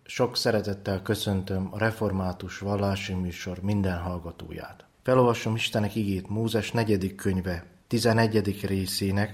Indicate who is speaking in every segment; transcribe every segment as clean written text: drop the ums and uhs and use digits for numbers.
Speaker 1: Sok szeretettel köszöntöm a református vallási műsor minden hallgatóját. Felolvasom Istenek igét Mózes 4. könyve 11. részének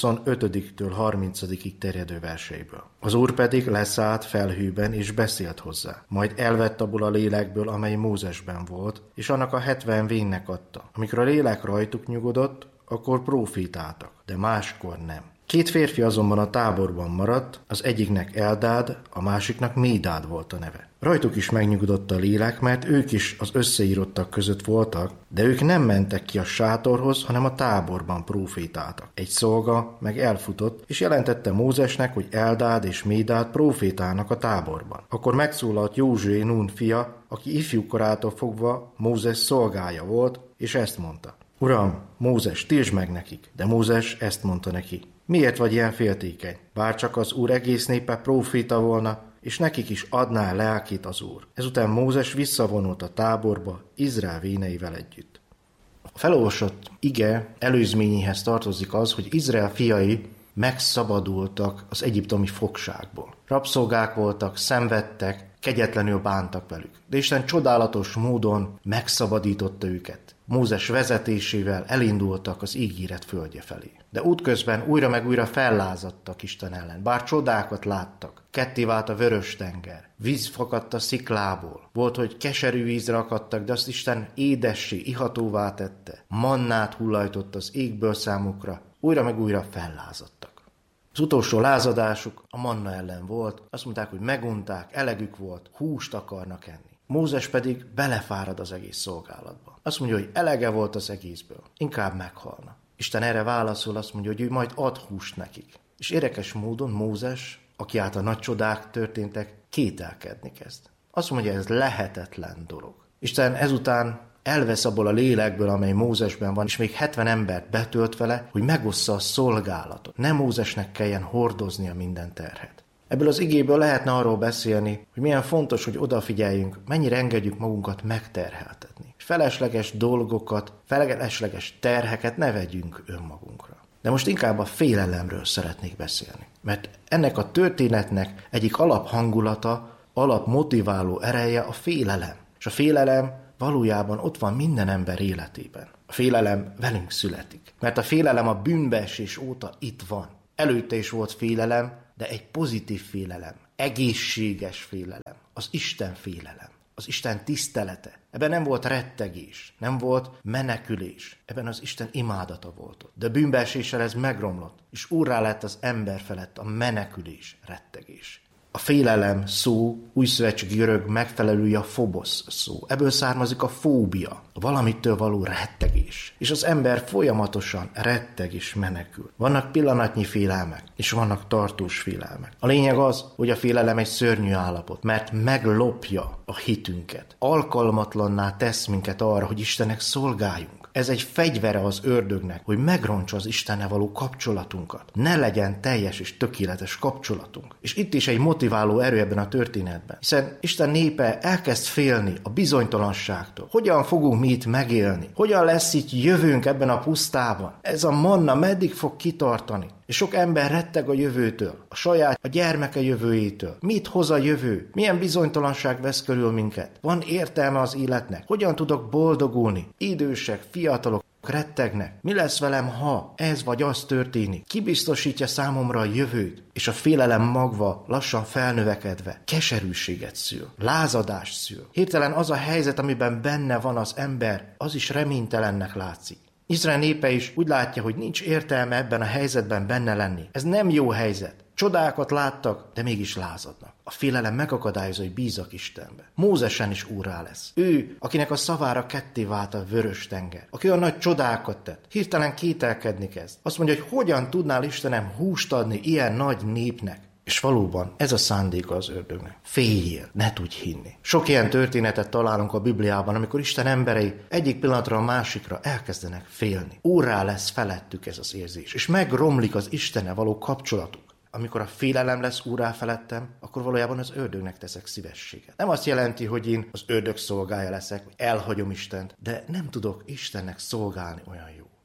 Speaker 1: 25-től 30-ig terjedő verseiből. Az Úr pedig leszállt felhőben és beszélt hozzá. Majd elvett abból a lélekből, amely Mózesben volt, és annak a 70 vénynek adta. Amikor a lélek rajtuk nyugodott, akkor prófétáltak, de máskor nem. 2 férfi azonban a táborban maradt, az egyiknek Eldád, a másiknak Médád volt a neve. Rajtuk is megnyugodott a lélek, mert ők is az összeírottak között voltak, de ők nem mentek ki a sátorhoz, hanem a táborban prófétáltak. Egy szolga meg elfutott, és jelentette Mózesnek, hogy Eldád és Médád prófétálnak a táborban. Akkor megszólalt Józsué, Nun fia, aki ifjúkorától fogva Mózes szolgája volt, és ezt mondta: Uram, Mózes, tiltsd meg nekik. De Mózes ezt mondta neki: Miért vagy ilyen féltékeny? Bárcsak az Úr egész népe próféta volna, és nekik is adná lelkét az Úr. Ezután Mózes visszavonult a táborba Izrael véneivel együtt. A felolvasott ige előzményéhez tartozik az, hogy Izrael fiai megszabadultak az egyiptomi fogságból. Rabszolgák voltak, szenvedtek, kegyetlenül bántak velük. De Isten csodálatos módon megszabadította őket. Mózes vezetésével elindultak az ígéret földje felé. De útközben újra meg újra fellázadtak Isten ellen. Bár csodákat láttak, ketté vált a Vörös-tenger, víz fakadt a sziklából. Volt, hogy keserű vízre akadtak, de azt Isten édessé, ihatóvá tette. Mannát hullajtott az égből számukra, újra meg újra fellázadtak. Az utolsó lázadásuk a manna ellen volt, azt mondták, hogy megunták, elegük volt, húst akarnak enni. Mózes pedig belefárad az egész szolgálatba. Azt mondja, hogy elege volt az egészből, inkább meghalna. Isten erre válaszol, azt mondja, hogy ő majd ad húst nekik. És érdekes módon Mózes, aki által nagy csodák történtek, kételkedni kezd. Azt mondja, hogy ez lehetetlen dolog. Isten ezután elvesz abból a lélekből, amely Mózesben van, és még 70 embert betölt vele, hogy megossza a szolgálatot. Nem Mózesnek kelljen hordoznia minden terhet. Ebből az igéből lehetne arról beszélni, hogy milyen fontos, hogy odafigyeljünk, mennyire engedjük magunkat megterheltetni. Felesleges dolgokat, felesleges terheket ne vegyünk önmagunkra. De most inkább a félelemről szeretnék beszélni. Mert ennek a történetnek egyik alaphangulata, alapmotiváló ereje a félelem. És a félelem valójában ott van minden ember életében. A félelem velünk születik. Mert a félelem a bűnbeesés óta itt van. Előtte is volt félelem, de egy pozitív félelem, egészséges félelem, az Isten félelem, az Isten tisztelete. Ebben nem volt rettegés, nem volt menekülés, ebben az Isten imádata volt ott. De bűnbeeséssel ez megromlott, és úrrá lett az ember felett a menekülés, rettegés. A félelem szó, újszövetségi görög megfelelője a fobosz szó. Ebből származik a fóbia, a valamitől való rettegés. És az ember folyamatosan retteg és menekül. Vannak pillanatnyi félelmek, és vannak tartós félelmek. A lényeg az, hogy a félelem egy szörnyű állapot, mert meglopja a hitünket. Alkalmatlanná tesz minket arra, hogy Istennek szolgáljunk. Ez egy fegyvere az ördögnek, hogy megrontsa az Istennel való kapcsolatunkat. Ne legyen teljes és tökéletes kapcsolatunk. És itt is egy motiváló erő ebben a történetben. Hiszen Isten népe elkezd félni a bizonytalanságtól. Hogyan fogunk mi itt megélni? Hogyan lesz itt jövőnk ebben a pusztában? Ez a manna meddig fog kitartani? És sok ember retteg a jövőtől, a gyermeke jövőjétől. Mit hoz a jövő? Milyen bizonytalanság vesz körül minket? Van értelme az életnek? Hogyan tudok boldogulni? Idősek, fiatalok rettegnek. Mi lesz velem, ha ez vagy az történik? Ki biztosítja számomra a jövőt? És a félelem magva lassan felnövekedve keserűséget szül, lázadást szül. Hirtelen az a helyzet, amiben benne van az ember, az is reménytelennek látszik. Izrael népe is úgy látja, hogy nincs értelme ebben a helyzetben benne lenni. Ez nem jó helyzet. Csodákat láttak, de mégis lázadnak. A félelem megakadályozza, hogy bízzak Istenbe. Mózesen is úrrá lesz. Ő, akinek a szavára ketté vált a Vörös-tenger, aki olyan nagy csodákat tett, hirtelen kételkedni kezd. Azt mondja, hogy hogyan tudnál Istenem húst adni ilyen nagy népnek? És valóban ez a szándéka az ördögnek. Féljél, ne tudj hinni. Sok ilyen történetet találunk a Bibliában, amikor Isten emberei egyik pillanatra a másikra elkezdenek félni. Úrrá lesz felettük ez az érzés, és megromlik az Istennel való kapcsolatuk. Amikor a félelem lesz úrrá felettem, akkor valójában az ördögnek teszek szívességet. Nem azt jelenti, hogy én az ördög szolgája leszek, hogy elhagyom Istent, de nem tudok Istennek szolgálni olyan jó.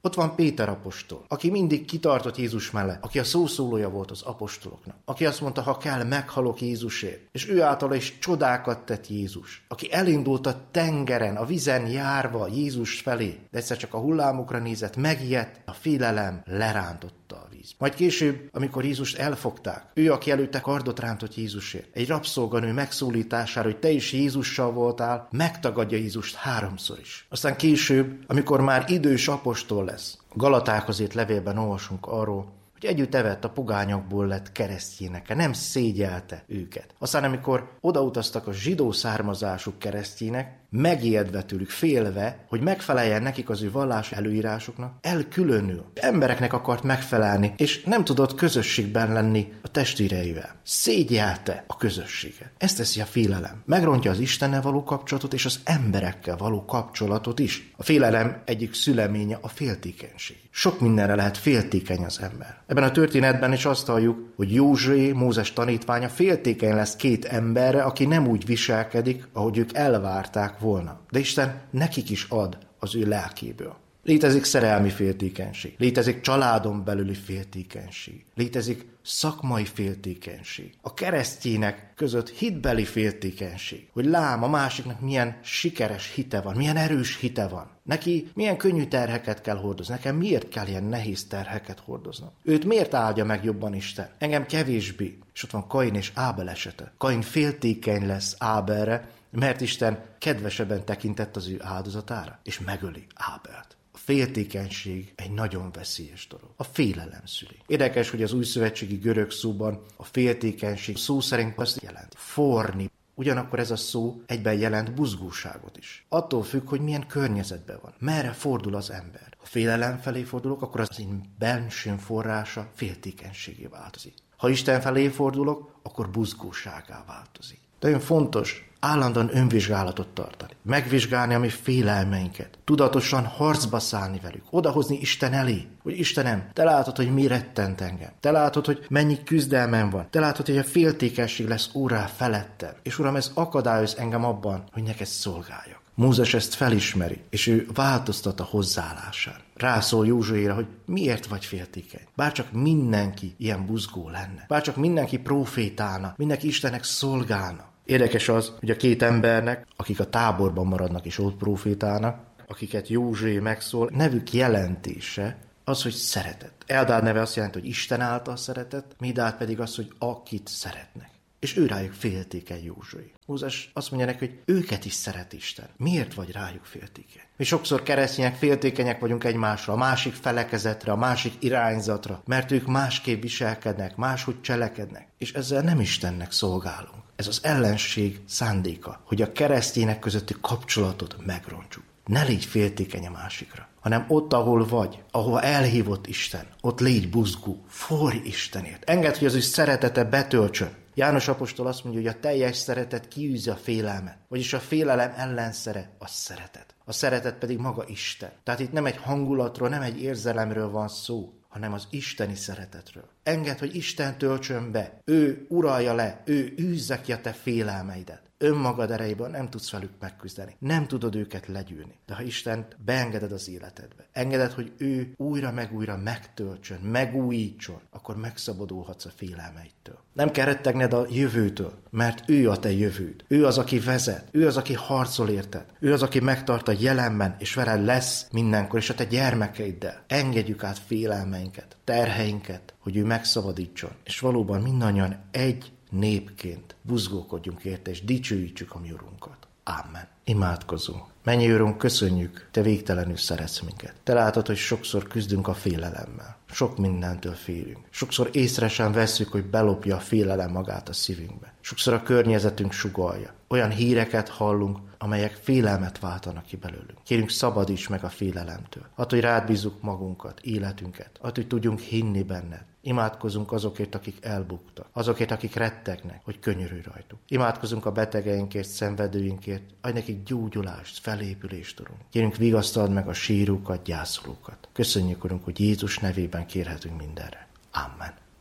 Speaker 1: Ott van Péter apostol, aki mindig kitartott Jézus mellett, aki a szószólója volt az apostoloknak, aki azt mondta, ha kell, meghalok Jézusért, és ő általa is csodákat tett Jézus, aki elindult a tengeren, a vizen járva Jézus felé, de egyszer csak a hullámokra nézett, megijedt, a félelem lerántotta a víz. Majd később, amikor Jézust elfogták, ő, aki előtte kardot rántott Jézusért, egy rabszolganő megszólítására, hogy te is Jézussal voltál, megtagadja Jézust 3-szor is. Aztán később, amikor már idős apostol lesz, a Galatákhoz írt levélben olvasunk arról, hogy együtt evett a pogányokból lett keresztjénekkel, nem szégyelte őket. Aztán, amikor odautaztak a zsidó származású keresztjének, megijedve tőlük, félve, hogy megfeleljen nekik az ő vallás előírásoknak, elkülönül. Embereknek akart megfelelni, és nem tudott közösségben lenni a testvéreivel. Szégyelte a közösséget. Ezt teszi a félelem. Megrontja az Istennel való kapcsolatot, és az emberekkel való kapcsolatot is. A félelem egyik szüleménye a féltékenység. Sok mindenre lehet féltékeny az ember. Ebben a történetben is azt halljuk, hogy Józsué, Mózes tanítványa féltékeny lesz 2 emberre, aki nem úgy viselkedik, ahogy ők elvárták volna. De Isten nekik is ad az ő lelkéből. Létezik szerelmi féltékenység, létezik családon belüli féltékenység, létezik szakmai féltékenység. A keresztjének között hitbeli féltékenység, hogy lám a másiknak milyen sikeres hite van, milyen erős hite van. Neki milyen könnyű terheket kell hordozni, nekem miért kell ilyen nehéz terheket hordoznom? Őt miért áldja meg jobban Isten? Engem kevésbé. És ott van Kain és Ábel esete. Kain féltékeny lesz Ábelre, mert Isten kedvesebben tekintett az ő áldozatára, és megöli Ábelt. A féltékenység egy nagyon veszélyes dolog. A félelem szüli. Érdekes, hogy az újszövetségi görög szóban a féltékenység szó szerint azt jelent. Forni. Ugyanakkor ez a szó egyben jelent buzgóságot is. Attól függ, hogy milyen környezetben van. Merre fordul az ember. Ha félelem felé fordulok, akkor az én bensőm forrása féltékenységé változik. Ha Isten felé fordulok, akkor buzgóságá változik. De olyan fontos állandóan önvizsgálatot tartani, megvizsgálni a mi félelmeinket, tudatosan harcba szállni velük, odahozni Isten elé, hogy Istenem, te látod, hogy mi rettent engem, te látod, hogy mennyi küzdelmem van, te látod, hogy a féltékenység lesz órá felettem, és Uram, ez akadályoz engem abban, hogy neked szolgáljak. Mózes ezt felismeri, és ő változtat a hozzáállásán. Rászól Józsuéra, hogy miért vagy féltékeny. Bárcsak mindenki ilyen buzgó lenne, bárcsak mindenki profétálna, mindenki Istennek szolgálna. Érdekes az, hogy a 2 embernek, akik a táborban maradnak és ott profétálnak, akiket Józsué megszól, nevük jelentése az, hogy szeretet. Eldad neve azt jelenti, hogy Isten által szeretett, Médad pedig az, hogy akit szeretnek. És ő rájuk féltékeny Józsué. Mózes azt mondja neki, hogy őket is szeret Isten. Miért vagy rájuk féltékeny? Mi sokszor keresztények féltékenyek vagyunk egymásra, a másik felekezetre, a másik irányzatra, mert ők másképp viselkednek, máshogy cselekednek. És ezzel nem Istennek szolgálunk. Ez az ellenség szándéka, hogy a keresztények közötti kapcsolatot megrontsuk. Ne légy féltékeny a másikra, hanem ott, ahol vagy, ahova elhívott Isten, ott légy buzgó, forj Istenért. Engedd, hogy az ő szeretete betöltsön. János apostol azt mondja, hogy a teljes szeretet kiűzi a félelmet, vagyis a félelem ellenszere a szeretet. A szeretet pedig maga Isten. Tehát itt nem egy hangulatról, nem egy érzelemről van szó, hanem az isteni szeretetről. Engedd, hogy Isten töltsön be, ő uralja le, ő űzze ki a te félelmeidet. Önmagad erejéből nem tudsz velük megküzdeni, nem tudod őket legyűrni. De ha Istent beengeded az életedbe, engeded, hogy ő újra meg újra megtöltsön, megújítson, akkor megszabadulhatsz a félelmeitől. Nem kell rettegned a jövőtől, mert ő a te jövőd. Ő az, aki vezet, ő az, aki harcol érted, ő az, aki megtart a jelenben, és veled lesz mindenkor, és a te gyermekeiddel. Engedjük át félelmeinket, terheinket, hogy ő megszabadítson, és valóban mindannyian egy népként buzgókodjunk érte, és dicsőítsük a mi Urunkat. Ámen. Imádkozunk. Mennyi Urunk, köszönjük, te végtelenül szeretsz minket. Te látod, hogy sokszor küzdünk a félelemmel. Sok mindentől félünk. Sokszor észre sem vesszük, hogy belopja a félelem magát a szívünkbe. Sokszor a környezetünk sugallja. Olyan híreket hallunk, amelyek félelmet váltanak ki belőlünk. Kérünk, szabadíts meg a félelemtől. Add, hogy rád bízzuk magunkat, életünket. Add, hogy tudjunk hinni benned. Imádkozunk azokért, akik elbuktak. Azokért, akik rettegnek, hogy könyörülj rajtuk. Imádkozunk a betegeinkért, szenvedőinkért. Adj nekik gyógyulást, felépülést, Urunk. Kérünk, vigasztald meg a sírókat, gyászolókat. Köszönjük, Urunk, hogy Jézus nevében kérhetünk mindenre. Amen.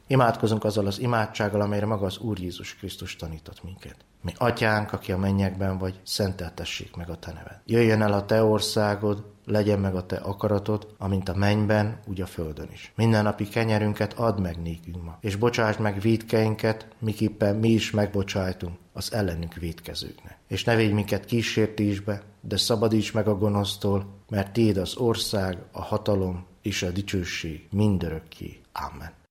Speaker 1: Imádkozunk azzal az imádsággal, amelyre maga az Úr Jézus Krisztus tanított minket. Mi atyánk, aki a mennyekben vagy, szenteltessék meg a te neved. Jöjjön el a te országod, legyen meg a te akaratod, amint a mennyben, úgy a földön is. Mindennapi kenyerünket add meg nékünk ma, és bocsásd meg vétkeinket, miképpen mi is megbocsájtunk az ellenünk vétkezőknek. És ne védj minket kísértésbe, de szabadíts meg a gonosztól, mert tiéd az ország, a hatalom és a dicsőség mindörökké. Amen.